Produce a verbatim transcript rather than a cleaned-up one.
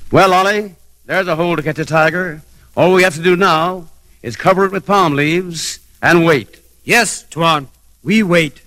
Well, Ollie, there's a hole to catch a tiger. All we have to do now is cover it with palm leaves and wait. Yes, Tuan, we wait.